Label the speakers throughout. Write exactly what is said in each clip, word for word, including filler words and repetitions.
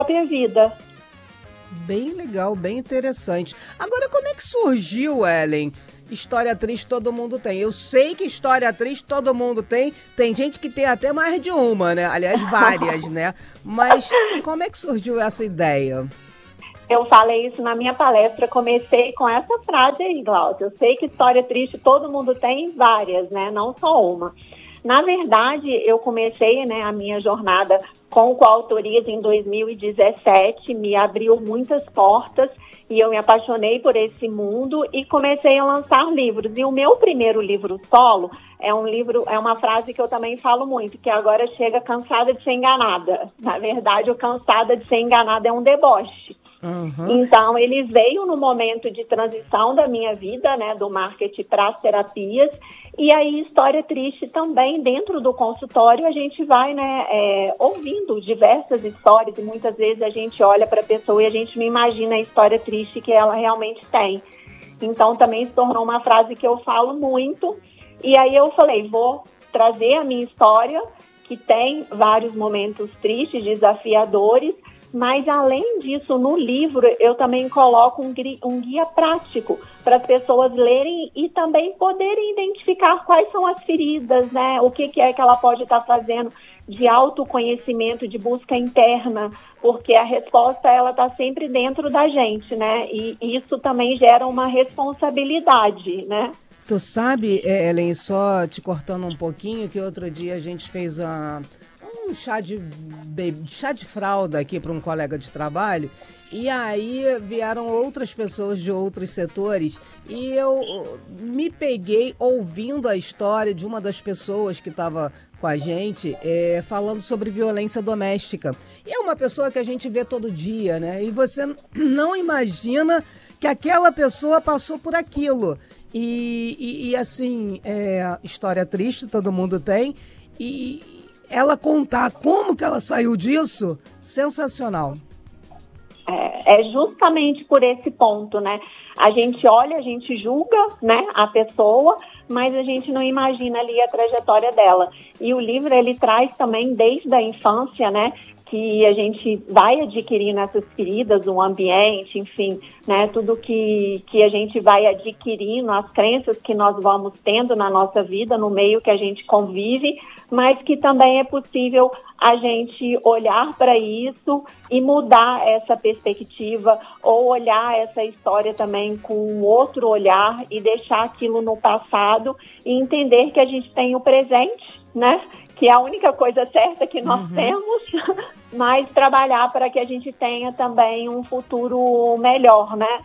Speaker 1: própria vida.
Speaker 2: Bem legal, bem interessante. Agora, como é que surgiu, Ellen? História triste todo mundo tem. Eu sei que história triste todo mundo tem. Tem gente que tem até mais de uma, né? Aliás, várias, né? Mas como é que surgiu essa ideia?
Speaker 1: Eu falei isso na minha palestra, comecei com essa frase aí, Glaucia. Eu sei que história triste todo mundo tem, várias, né? Não só uma. Na verdade, eu comecei, né, a minha jornada com coautorias em dois mil e dezessete, me abriu muitas portas e eu me apaixonei por esse mundo e comecei a lançar livros. E o meu primeiro livro solo é um livro, é uma frase que eu também falo muito, que agora chega cansada de ser enganada. Na verdade, o cansada de ser enganada é um deboche. Uhum. Então, ele veio no momento de transição da minha vida, né, do marketing para as terapias, e aí história triste também, dentro do consultório, a gente vai, né, é, ouvindo diversas histórias, e muitas vezes a gente olha para a pessoa e a gente não imagina a história triste que ela realmente tem. Então, também se tornou uma frase que eu falo muito, e aí eu falei, vou trazer a minha história, que tem vários momentos tristes, desafiadores, mas, além disso, no livro, eu também coloco um, um guia prático para as pessoas lerem e também poderem identificar quais são as feridas, né? O que, que é que ela pode estar fazendo de autoconhecimento, de busca interna, porque a resposta ela está sempre dentro da gente, né? E isso também gera uma responsabilidade, né?
Speaker 2: Tu sabe, Ellen, só te cortando um pouquinho, que outro dia a gente fez a... um chá de, baby, chá de fralda aqui para um colega de trabalho, e aí vieram outras pessoas de outros setores e eu me peguei ouvindo a história de uma das pessoas que estava com a gente é, falando sobre violência doméstica. E é uma pessoa que a gente vê todo dia, né? E você não imagina que aquela pessoa passou por aquilo. E, e, e assim, é, história triste, todo mundo tem, e ela contar como que ela saiu disso, sensacional.
Speaker 1: É, é justamente por esse ponto, né? A gente olha, a gente julga, né, a pessoa, mas a gente não imagina ali a trajetória dela. E o livro, ele traz também desde a infância, né, que a gente vai adquirir nessas feridas, o ambiente, enfim, né, tudo que, que a gente vai adquirindo, as crenças que nós vamos tendo na nossa vida, no meio que a gente convive, mas que também é possível a gente olhar para isso e mudar essa perspectiva, ou olhar essa história também com um outro olhar e deixar aquilo no passado e entender que a gente tem o presente, né? Que é a única coisa certa que nós uhum. temos, mas trabalhar para que a gente tenha também um futuro melhor, né?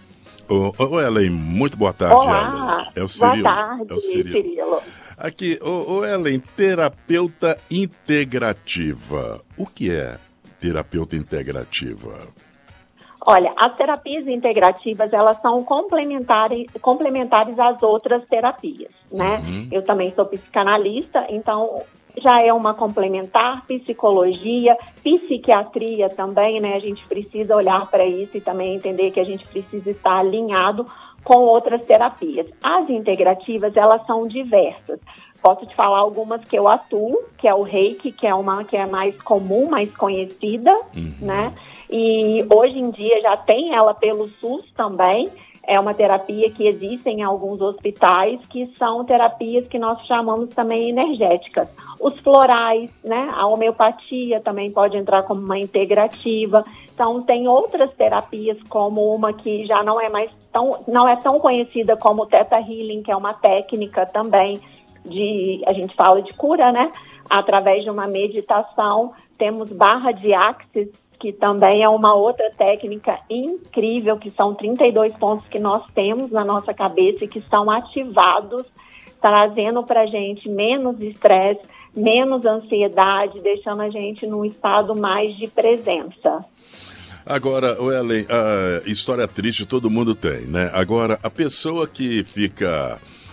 Speaker 3: Ô, ô Ellen, muito boa tarde,
Speaker 1: Olá,
Speaker 3: Ellen. É o Cirilo.
Speaker 1: Boa tarde,
Speaker 3: é o Cirilo.
Speaker 1: Cirilo.
Speaker 3: Aqui, ô, ô Ellen, terapeuta integrativa. O que é terapeuta integrativa?
Speaker 1: Olha, as terapias integrativas, elas são complementares, complementares às outras terapias, né? Uhum. Eu também sou psicanalista, então já é uma complementar, psicologia, psiquiatria também, né? A gente precisa olhar para isso e também entender que a gente precisa estar alinhado com outras terapias. As integrativas, elas são diversas. Posso te falar algumas que eu atuo, que é o Reiki, que é uma que é mais comum, mais conhecida, uhum. né? E hoje em dia já tem ela pelo SUS também. É uma terapia que existe em alguns hospitais, que são terapias que nós chamamos também energéticas. Os florais, né? A homeopatia também pode entrar como uma integrativa. Então, tem outras terapias, como uma que já não é mais tão, não é tão conhecida como o Theta Healing, que é uma técnica também de, a gente fala de cura, né? Através de uma meditação. Temos barra de Axis, que também é uma outra técnica incrível, que são trinta e dois pontos que nós temos na nossa cabeça e que são ativados, trazendo para a gente menos estresse, menos ansiedade, deixando a gente num estado mais de presença.
Speaker 3: Agora, Ellen, a história triste todo mundo tem, né? Agora, a pessoa que fica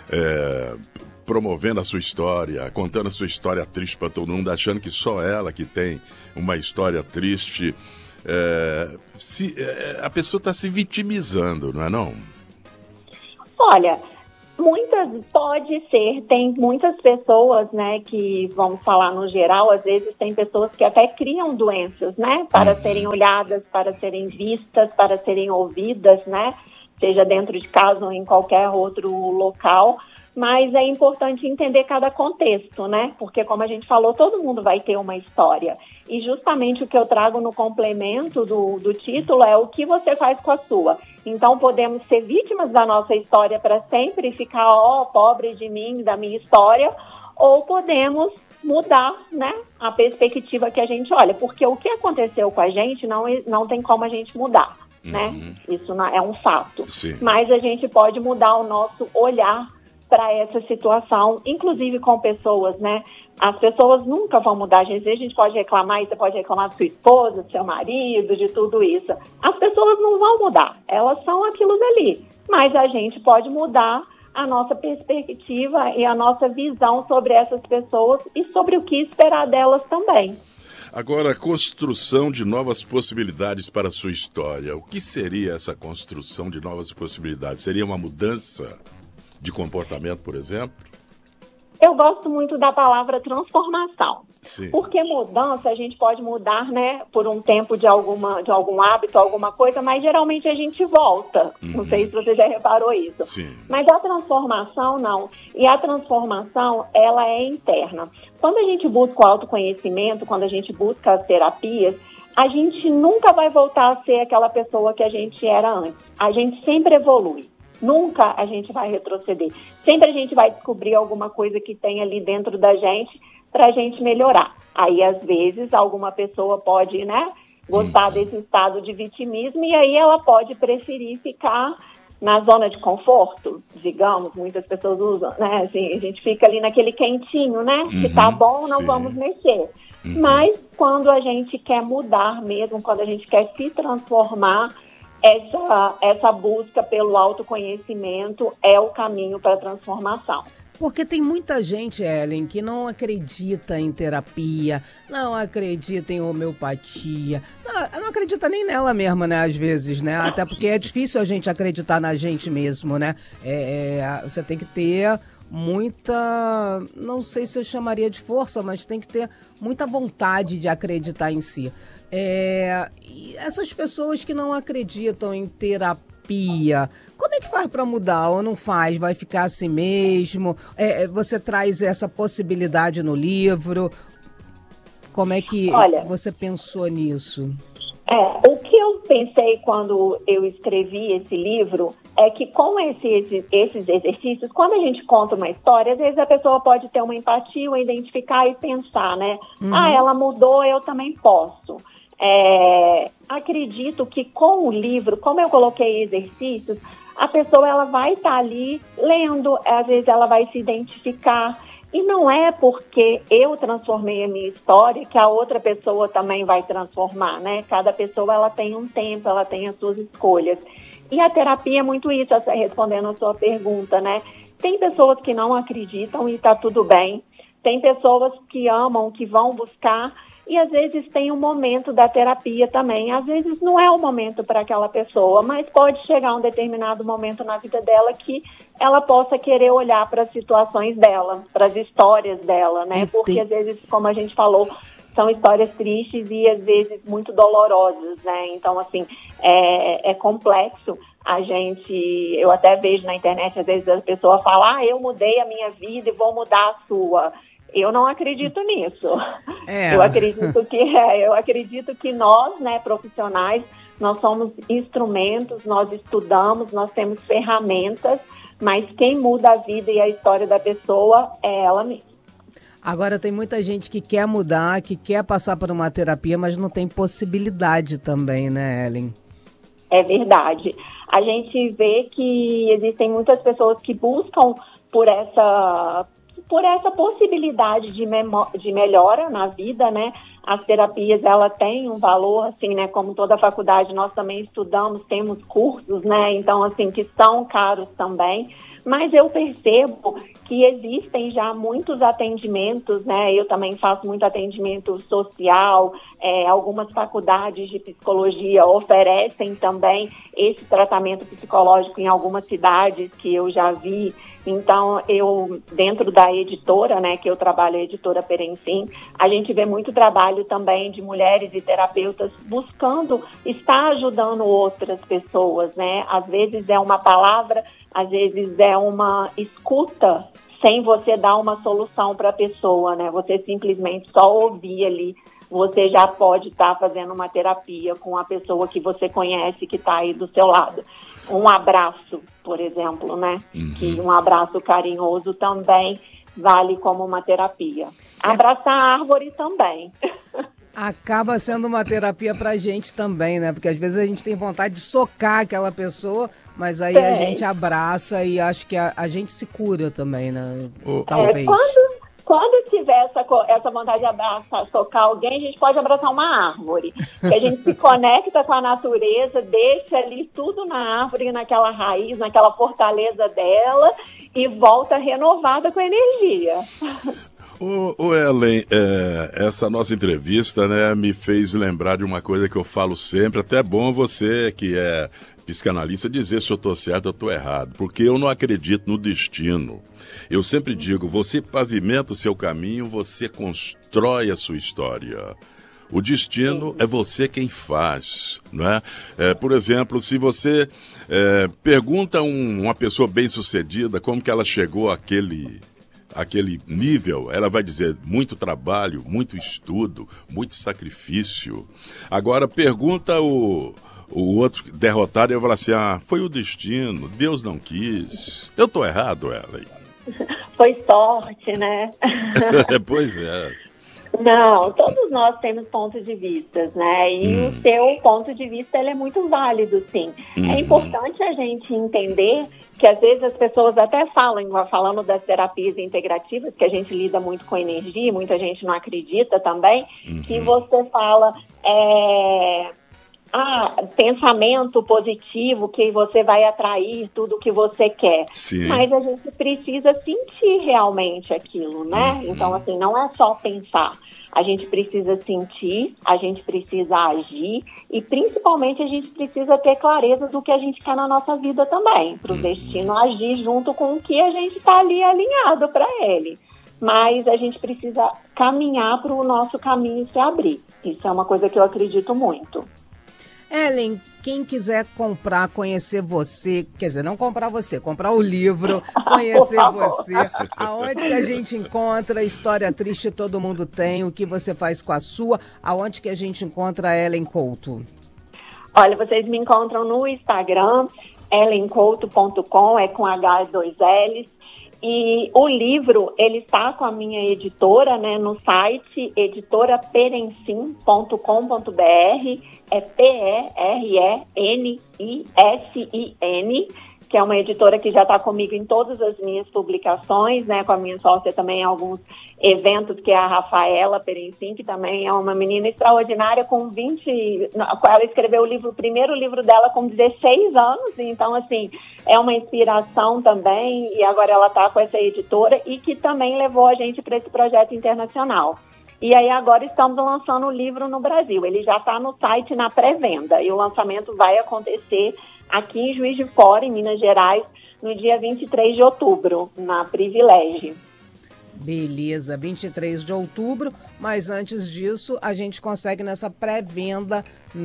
Speaker 3: é, promovendo a sua história, contando a sua história triste para todo mundo, achando que só ela que tem uma história triste, é, se, é, a pessoa está se vitimizando, não é não?
Speaker 1: Olha, Muitas, pode ser, tem muitas pessoas, né, que, vamos falar no geral, às vezes tem pessoas que até criam doenças, né, para serem olhadas, para serem vistas, para serem ouvidas, né, seja dentro de casa ou em qualquer outro local, mas é importante entender cada contexto, né, porque como a gente falou, todo mundo vai ter uma história, e justamente o que eu trago no complemento do, do título é o que você faz com a sua. Então, podemos ser vítimas da nossa história para sempre e ficar, ó, oh, pobre de mim, da minha história, ou podemos mudar, né, a perspectiva que a gente olha, porque o que aconteceu com a gente não, não tem como a gente mudar, uhum. né? Isso não, é um fato.
Speaker 3: Sim.
Speaker 1: Mas a gente pode mudar o nosso olhar para essa situação, inclusive com pessoas, né? As pessoas nunca vão mudar. Às vezes a gente pode reclamar, e você pode reclamar da sua esposa, do seu marido, de tudo isso. As pessoas não vão mudar, elas são aquilo dali. Mas a gente pode mudar a nossa perspectiva e a nossa visão sobre essas pessoas e sobre o que esperar delas também.
Speaker 3: Agora, a construção de novas possibilidades para a sua história. O que seria essa construção de novas possibilidades? Seria uma mudança de comportamento, por exemplo?
Speaker 1: Eu gosto muito da palavra transformação.
Speaker 3: Sim.
Speaker 1: Porque mudança a gente pode mudar, né, por um tempo de, alguma, de algum hábito, alguma coisa, mas geralmente a gente volta. Uhum. Não sei se você já reparou isso.
Speaker 3: Sim.
Speaker 1: Mas a transformação, não. E a transformação, ela é interna. Quando a gente busca o autoconhecimento, quando a gente busca as terapias, a gente nunca vai voltar a ser aquela pessoa que a gente era antes. A gente sempre evolui. Nunca a gente vai retroceder. Sempre a gente vai descobrir alguma coisa que tem ali dentro da gente para a gente melhorar. Aí, às vezes, alguma pessoa pode, né, gostar uhum. desse estado de vitimismo e aí ela pode preferir ficar na zona de conforto, digamos, muitas pessoas usam, né, assim, a gente fica ali naquele quentinho, né, uhum, que tá bom, não sim. vamos mexer. Uhum. Mas quando a gente quer mudar mesmo, quando a gente quer se transformar, Essa, essa busca pelo autoconhecimento é o caminho para a transformação.
Speaker 2: Porque tem muita gente, Ellen, que não acredita em terapia, não acredita em homeopatia, não, não acredita nem nela mesma, né, às vezes, né? Até porque é difícil a gente acreditar na gente mesmo, né? É, é, você tem que ter muita, não sei se eu chamaria de força, mas tem que ter muita vontade de acreditar em si. É, e essas pessoas que não acreditam em terapia, como é que faz para mudar ou não faz? Vai ficar assim mesmo? É, você traz essa possibilidade no livro? Como é que Olha, você pensou nisso?
Speaker 1: É, o que eu pensei quando eu escrevi esse livro é que com esse, esse, esses exercícios, quando a gente conta uma história, às vezes a pessoa pode ter uma empatia, ou identificar e pensar, né? Uhum. Ah, ela mudou, eu também posso. É, acredito que com o livro, como eu coloquei exercícios, a pessoa ela vai estar tá ali lendo, às vezes ela vai se identificar. E não é porque eu transformei a minha história que a outra pessoa também vai transformar, né? Cada pessoa ela tem um tempo, ela tem as suas escolhas. E a terapia é muito isso, respondendo a sua pergunta, né? Tem pessoas que não acreditam e está tudo bem. Tem pessoas que amam, que vão buscar. E às vezes tem um momento da terapia também. Às vezes não é o momento para aquela pessoa, mas pode chegar um determinado momento na vida dela que ela possa querer olhar para as situações dela, para as histórias dela, né? Porque às vezes, como a gente falou, são histórias tristes e às vezes muito dolorosas, né? Então, assim, é, é complexo. A gente, eu até vejo na internet, às vezes a pessoa fala, ah, eu mudei a minha vida e vou mudar a sua. Eu não acredito nisso. É. Eu acredito que é, eu acredito que nós, né, profissionais, nós somos instrumentos, nós estudamos, nós temos ferramentas, mas quem muda a vida e a história da pessoa é ela mesma.
Speaker 2: Agora tem muita gente que quer mudar, que quer passar por uma terapia, mas não tem possibilidade também, né, Ellen?
Speaker 1: É verdade. A gente vê que existem muitas pessoas que buscam por essa por essa possibilidade de, memo- de melhora na vida, né? As terapias, ela tem um valor, assim, né? Como toda faculdade, nós também estudamos, temos cursos, né? Então, assim, que são caros também. Mas eu percebo que existem já muitos atendimentos, né? Eu também faço muito atendimento social, é, algumas faculdades de psicologia oferecem também esse tratamento psicológico em algumas cidades que eu já vi. Então, eu, dentro da editora, né, que eu trabalho, a editora Perencim, a gente vê muito trabalho também de mulheres e terapeutas buscando estar ajudando outras pessoas, né? Às vezes é uma palavra, às vezes é uma escuta, sem você dar uma solução para a pessoa, né? Você simplesmente só ouvir ali, você já pode estar fazendo uma terapia com a pessoa que você conhece, que está aí do seu lado. Um abraço, por exemplo, né? Uhum. Que um abraço carinhoso também vale como uma terapia. Abraçar a árvore também.
Speaker 2: Acaba sendo uma terapia pra gente também, né? Porque às vezes a gente tem vontade de socar aquela pessoa, mas aí é. a gente abraça e acho que a, a gente se cura também, né?
Speaker 1: Oh.
Speaker 2: Talvez.
Speaker 1: É, quando, quando tiver essa, essa vontade de abraçar, socar alguém, a gente pode abraçar uma árvore. Que a gente se conecta com a natureza, deixa ali tudo na árvore, naquela raiz, naquela fortaleza dela e volta renovada com energia.
Speaker 3: Ô, ô Ellen, é, essa nossa entrevista, né, me fez lembrar de uma coisa que eu falo sempre, até é bom você que é psicanalista dizer se eu estou certo ou estou errado, porque eu não acredito no destino. Eu sempre digo, você pavimenta o seu caminho, você constrói a sua história. O destino é você quem faz, né? É, por exemplo, se você é, pergunta um, uma pessoa bem-sucedida como que ela chegou àquele... aquele nível, ela vai dizer muito trabalho, muito estudo, muito sacrifício. Agora pergunta o, o outro derrotado e vai falar assim, ah, foi o destino, Deus não quis. Eu tô errado, Ellen?
Speaker 1: Foi sorte, né?
Speaker 3: Pois é.
Speaker 1: Não, todos nós temos pontos de vista, né? E hum. o seu ponto de vista ele é muito válido, sim. Uhum. É importante a gente entender que às vezes as pessoas até falam, falando das terapias integrativas, que a gente lida muito com energia, muita gente não acredita também, uhum. que você fala, é, ah, pensamento positivo, que você vai atrair tudo o que você quer.
Speaker 3: Sim.
Speaker 1: Mas a gente precisa sentir realmente aquilo, né? Uhum. Então, assim, não é só pensar. A gente precisa sentir, a gente precisa agir e, principalmente, a gente precisa ter clareza do que a gente quer na nossa vida também, para o uhum. destino agir junto com o que a gente está ali alinhado para ele. Mas a gente precisa caminhar para o nosso caminho se abrir. Isso é uma coisa que eu acredito muito.
Speaker 2: Ellen, quem quiser comprar, conhecer você, quer dizer, não comprar você, comprar o livro, conhecer você, aonde que a gente encontra História Triste Todo Mundo Tem, o que você faz com a sua, aonde que a gente encontra a Ellen Couto?
Speaker 1: Olha, vocês me encontram no Instagram, ellen couto ponto com, é com H e dois L's. E o livro, ele está com a minha editora, né, no site editora perencim ponto com ponto b r, é P E R E N I S I N, que é uma editora que já está comigo em todas as minhas publicações, né, com a minha sócia também em alguns eventos, que é a Rafaela Perencim, que também é uma menina extraordinária com vinte... Ela escreveu o livro, o primeiro livro dela com dezesseis anos, então, assim, é uma inspiração também, e agora ela está com essa editora, e que também levou a gente para esse projeto internacional. E aí agora estamos lançando o livro no Brasil. Ele já está no site na pré-venda, e o lançamento vai acontecer aqui em Juiz de Fora, em Minas Gerais, no dia vinte e três de outubro, na Privilégio.
Speaker 2: Beleza, vinte e três de outubro, mas antes disso a gente consegue nessa pré-venda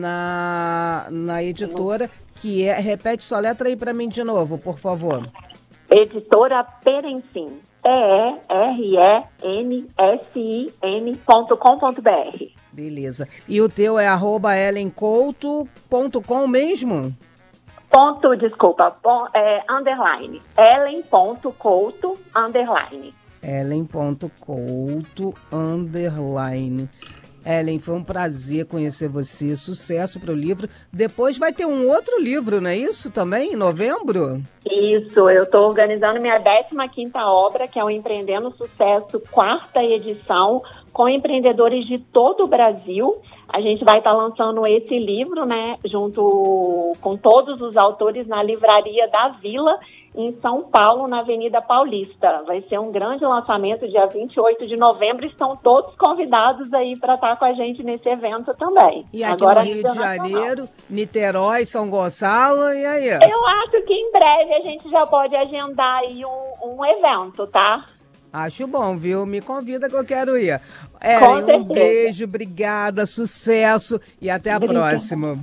Speaker 2: na, na editora, que é, repete sua letra aí para mim de novo, por favor.
Speaker 1: Editora Perencim, P E R E N S I N ponto com ponto b r.
Speaker 2: Beleza, e o teu é arroba ellen couto ponto com mesmo?
Speaker 1: Ponto, desculpa, pon, é, underline, ellen.couto, underline.
Speaker 2: ellen.couto, underline. Ellen, foi um prazer conhecer você, sucesso para o livro. Depois vai ter um outro livro, não é isso também, em novembro?
Speaker 1: Isso, eu estou organizando minha décima quinta obra, que é o Empreendendo Sucesso, quarta edição, com empreendedores de todo o Brasil. A gente vai estar lançando esse livro, né, junto com todos os autores na Livraria da Vila, em São Paulo, na Avenida Paulista. Vai ser um grande lançamento, dia vinte e oito de novembro. Estão todos convidados aí para estar com a gente nesse evento também.
Speaker 2: E aqui
Speaker 1: Agora,
Speaker 2: no Rio de Janeiro, Niterói, São Gonçalo, e aí?
Speaker 1: Eu acho que em breve a gente já pode agendar aí um, um evento, tá?
Speaker 2: Acho bom, viu? Me convida que eu quero ir. É, um beijo, obrigada, sucesso e até a
Speaker 1: Obrigada.
Speaker 2: próxima.